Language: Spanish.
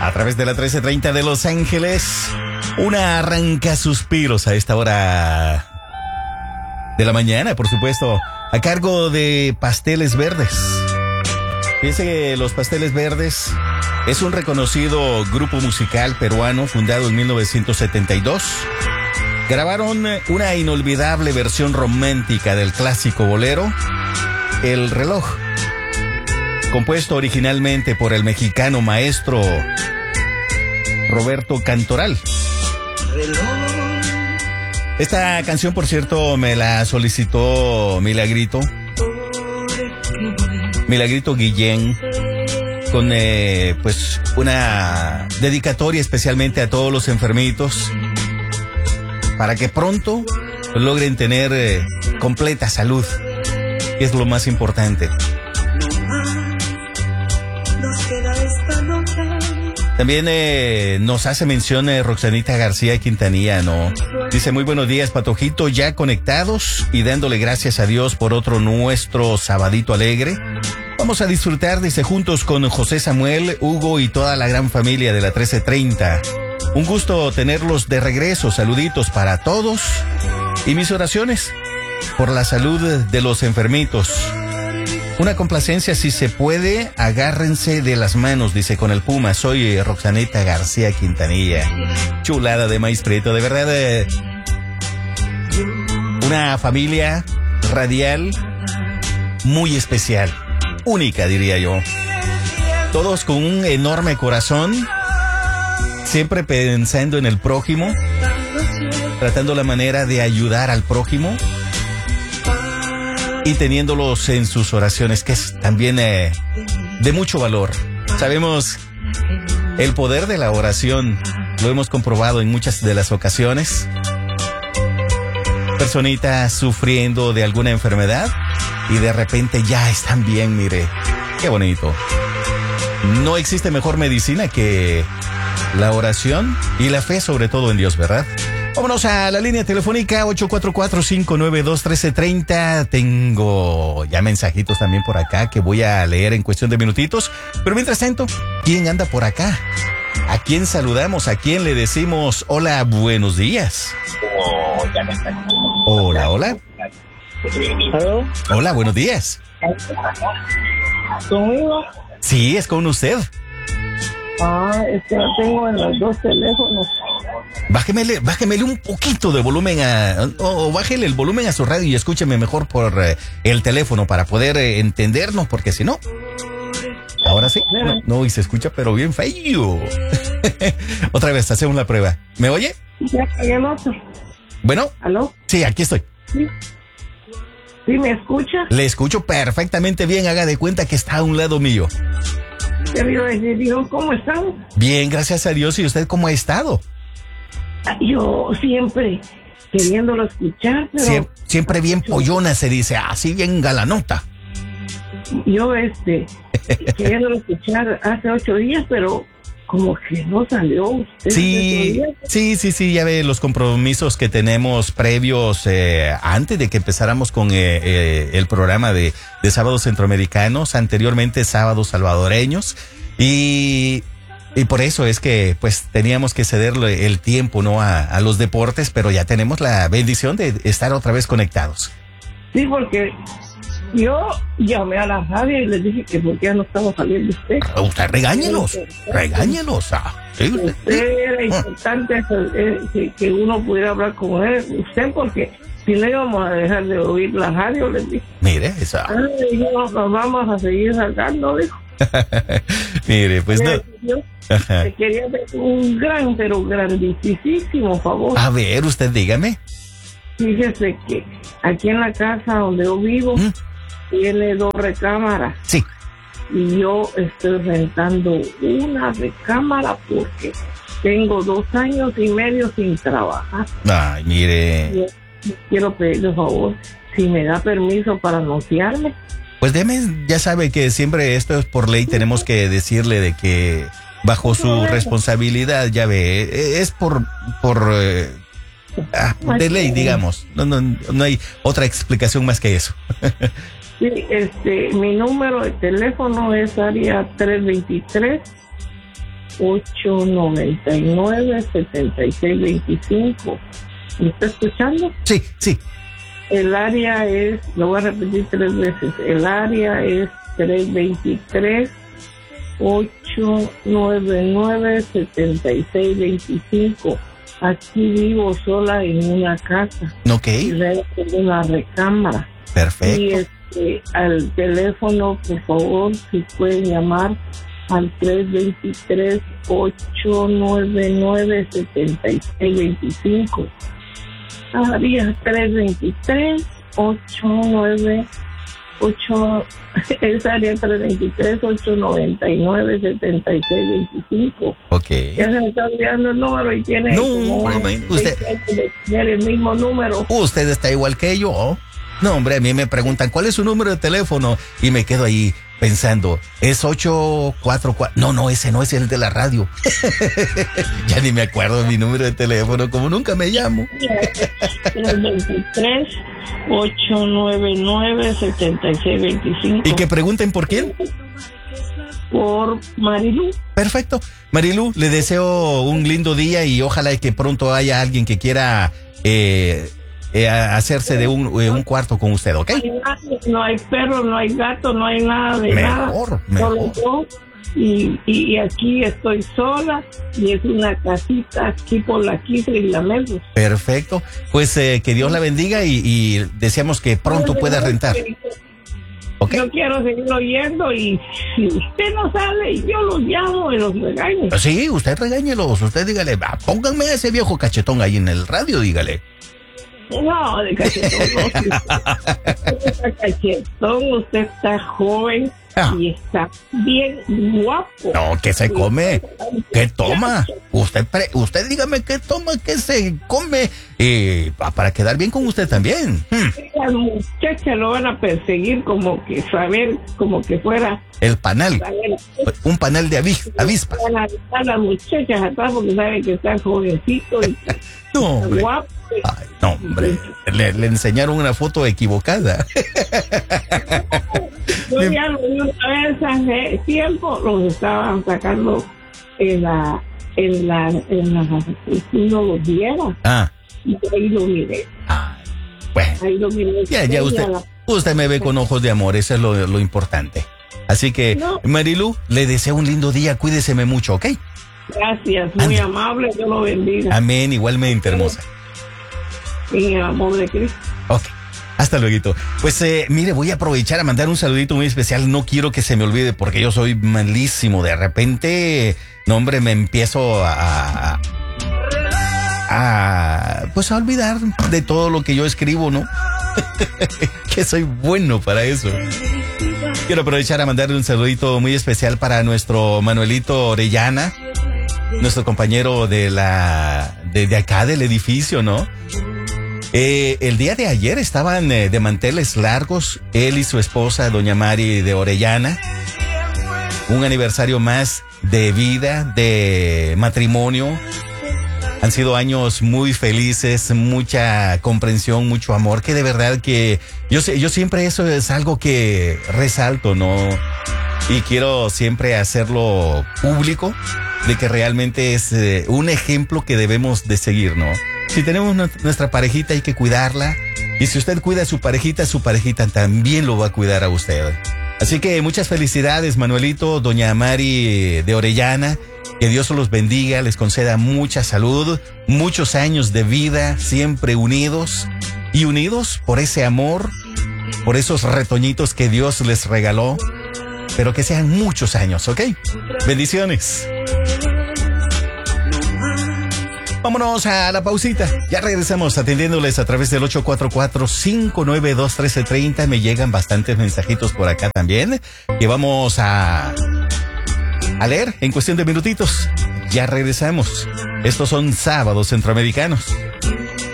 A través de la 1330 de Los Ángeles, una arranca suspiros a esta hora de la mañana, por supuesto, a cargo de Pasteles Verdes. Fíjense que Los Pasteles Verdes es un reconocido grupo musical peruano fundado en 1972. Grabaron una inolvidable versión romántica del clásico bolero, El Reloj, compuesto originalmente por el mexicano maestro Roberto Cantoral. Esta canción, por cierto, me la solicitó Milagrito Guillén, con pues una dedicatoria especialmente a todos los enfermitos, para que pronto logren tener completa salud, que es lo más importante. También nos hace mención Roxanita García Quintanilla, ¿no? Dice: muy buenos días, Patojito, ya conectados y dándole gracias a Dios por otro nuestro sabadito alegre. Vamos a disfrutar, dice, juntos con José Samuel, Hugo y toda la gran familia de la 1330. Un gusto tenerlos de regreso. Saluditos para todos y mis oraciones por la salud de los enfermitos. Una complacencia, si se puede, agárrense de las manos, dice, con el Puma. Soy Roxaneta García Quintanilla. Chulada de maíz prieto, de verdad. Una familia radial muy especial, única, diría yo. Todos con un enorme corazón, siempre pensando en el prójimo, tratando la manera de ayudar al prójimo y teniéndolos en sus oraciones, que es también de mucho valor. Sabemos el poder de la oración, lo hemos comprobado en muchas de las ocasiones. Personitas sufriendo de alguna enfermedad y de repente ya están bien, mire, qué bonito. No existe mejor medicina que la oración y la fe, sobre todo en Dios, ¿verdad? Vámonos a la línea telefónica 844-592-1330. Tengo ya mensajitos también por acá que voy a leer en cuestión de minutitos. Pero mientras tanto, ¿quién anda por acá? ¿A quién saludamos? ¿A quién le decimos hola, buenos días? Hola, hola. ¿Aló? Hola, buenos días. ¿Conmigo? Sí, es con usted. Es que lo tengo en los dos teléfonos. Bájemele un poquito de volumen o bájele el volumen a su radio y escúcheme mejor por el teléfono para poder entendernos, porque si no, ahora sí, no, y se escucha pero bien feo. Otra vez, hacemos la prueba. ¿Me oye? Ya pagué el otro. Bueno. ¿Aló? Sí, aquí estoy. ¿Sí me escucha? Le escucho perfectamente bien, haga de cuenta que está a un lado mío. ¿Qué le iba a decir? Digo, ¿cómo están? Bien, gracias a Dios. ¿Y usted cómo ha estado? Yo siempre queriéndolo escuchar, pero... Siempre bien pollona, se dice, así bien galanota. Yo, queriéndolo escuchar hace 8 días, pero como que no salió usted. Sí, ya ve los compromisos que tenemos previos antes de que empezáramos con el programa de sábados centroamericanos, anteriormente sábados salvadoreños, y por eso es que pues teníamos que cederle el tiempo, ¿no?, a los deportes, pero ya tenemos la bendición de estar otra vez conectados. Sí, porque yo llamé a la radio y les dije que por qué no estaba saliendo usted. Usted regáñelos. Sí, era importante que uno pudiera hablar con usted, porque si no íbamos a dejar de oír la radio, les dije. Mire, esa. Nos vamos a seguir salgando, dijo. Mire, pues no. Te quería hacer un gran, pero grandísimo favor. A ver, usted dígame. Fíjese que aquí en la casa donde yo vivo tiene 2 recámaras. Sí. Y yo estoy rentando una recámara porque tengo 2 años y medio sin trabajar. Ay, mire. Yo quiero pedirle favor, si me da permiso para anunciarme. Pues deme, ya sabe que siempre esto es por ley, tenemos que decirle de que bajo su responsabilidad, ya ve, es por de ley, digamos. No hay otra explicación más que eso. Sí, mi número de teléfono es área 323 899-7625. ¿Me está escuchando? Sí, sí. El área es, lo voy a repetir 3 veces, el área es 323-899-7625. Aquí vivo sola en una casa. Ok. Y tengo una recámara. Perfecto. Y al teléfono, por favor, si pueden llamar al 323-899-7625. Área 323-898, es área 323-899-7625. Ok. Ya se me está olvidando el número y tiene usted tiene el mismo número. Usted está igual que yo. No, hombre, a mí me preguntan, ¿cuál es su número de teléfono? Y me quedo ahí pensando, es 844. No, ese no es el de la radio. Ya ni me acuerdo de mi número de teléfono, como nunca me llamo. 323-899-7625. Y que pregunten por quién. Por Marilu. Perfecto. Marilu, le deseo un lindo día y ojalá que pronto haya alguien que quiera hacerse de un cuarto con usted, ¿ok? No hay perro, no hay gato, no hay nada de nada. Mejor. Solo yo. Y aquí estoy sola y es una casita aquí por la Quisra y la Medus. Perfecto. Pues que Dios la bendiga y deseamos que pronto pueda rentar. ¿Okay? Yo quiero seguir oyendo y si usted no sale, yo los llamo y los regaño. Sí, usted regáñelos, usted dígale, pónganme a ese viejo cachetón ahí en el radio, dígale. No, de cachetón no. Usted está cachetón, usted está joven y está bien guapo. No, ¿qué se come? ¿Qué toma? Usted dígame qué toma, qué se come para quedar bien con usted también. Las muchachas lo van a perseguir como que fuera el panal, un panal de avispa. Van a las muchachas atrás porque saben que están jovencitos y no, hombre. Guapo. Ay, no, hombre, le enseñaron una foto equivocada. Yo ya lo vi una vez hace tiempo, los estaban sacando en la si no los viera. Y ahí lo miré. Bueno, ahí lo miré. Ya usted me ve con ojos de amor, eso es lo importante. Así que, Marilu, le deseo un lindo día, cuídeseme mucho, ¿ok? Gracias, muy amable, Dios lo bendiga. Amén, igualmente, hermosa. En el amor de Cristo. Ok, hasta luego. Pues mire, voy a aprovechar a mandar un saludito muy especial, no quiero que se me olvide porque yo soy malísimo, de repente, no hombre, me empiezo pues a olvidar de todo lo que yo escribo, ¿no? Que soy bueno para eso. Quiero aprovechar a mandarle un saludito muy especial para nuestro Manuelito Orellana, nuestro compañero de acá del edificio, ¿no? El día de ayer estaban de manteles largos, él y su esposa, doña Mari de Orellana. Un aniversario más de vida, de matrimonio. Han sido años muy felices, mucha comprensión, mucho amor, que de verdad que yo siempre eso es algo que resalto, ¿no? Y quiero siempre hacerlo público, de que realmente es un ejemplo que debemos de seguir, ¿no? Si tenemos nuestra parejita hay que cuidarla, y si usted cuida a su parejita también lo va a cuidar a usted. Así que muchas felicidades, Manuelito, doña Mari de Orellana. Que Dios los bendiga, les conceda mucha salud, muchos años de vida, siempre unidos y unidos por ese amor, por esos retoñitos que Dios les regaló, pero que sean muchos años, ¿ok? Bendiciones. Vámonos a la pausita. Ya regresamos atendiéndoles a través del 844-592-1330. Me llegan bastantes mensajitos por acá también que vamos a leer en cuestión de minutitos. Ya regresamos. Estos son Sábados Centroamericanos.